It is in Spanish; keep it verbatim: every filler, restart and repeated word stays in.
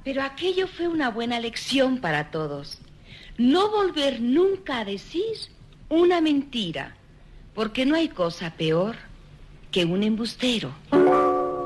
Pero aquello fue una buena lección para todos. No volver nunca a decir una mentira, porque no hay cosa peor que un embustero.